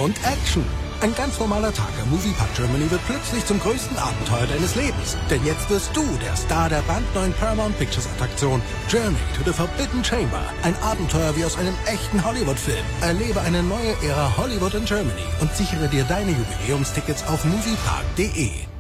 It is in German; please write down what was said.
und Action. Ein ganz normaler Tag im Moviepark Germany wird plötzlich zum größten Abenteuer deines Lebens. Denn jetzt wirst du der Star der brandneuen Paramount Pictures Attraktion Journey to the Forbidden Chamber. Ein Abenteuer wie aus einem echten Hollywood-Film. Erlebe eine neue Ära Hollywood in Germany und sichere dir deine Jubiläumstickets auf moviepark.de.